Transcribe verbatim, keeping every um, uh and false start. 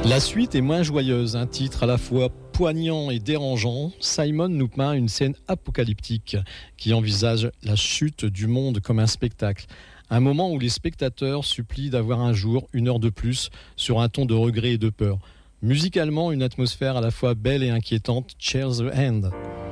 La suite est moins joyeuse, un titre à la fois poignant et dérangeant. Simon nous peint une scène apocalyptique qui envisage la chute du monde comme un spectacle. Un moment où les spectateurs supplient d'avoir un jour, une heure de plus, sur un ton de regret et de peur. Musicalement, une atmosphère à la fois belle et inquiétante. Cheers the Hand.